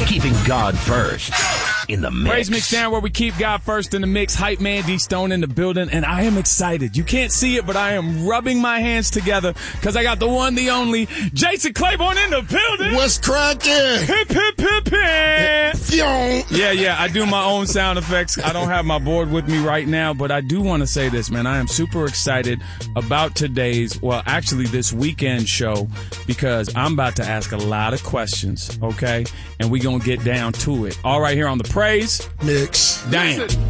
Keeping God first in the mix. Praise Mix Down, where we keep God first in the mix. Hype man D Stone in the building, and I am excited. You can't see it, but I am rubbing my hands together because I got the one, the only Jason Claiborne in the building. What's cracking? Hip, hip, hip, hip. Yeah, I do my own sound effects. I don't have my board with me right now, but I do want to say this, man. I am super excited about this weekend show, because I'm about to ask a lot of questions, okay? And we're going to get down to it. All right, here on the Praise Mix. Damn.